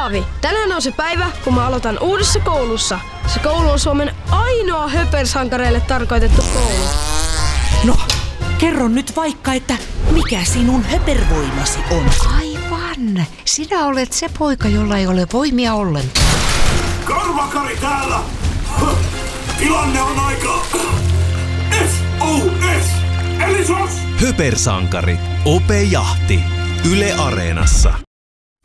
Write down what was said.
Paavi, tänään on se päivä, kun mä aloitan uudessa koulussa. Se koulu on Suomen ainoa höpersankareille tarkoitettu koulu. No, kerro nyt vaikka, että mikä sinun höpervoimasi on? Aivan. Sinä olet se poika, jolla ei ole voimia ollenkaan. Karvakari täällä! Tilanne on aika... SOS! Eli SOS! Höpersankarit. Ope Jahti. Yle Areenassa.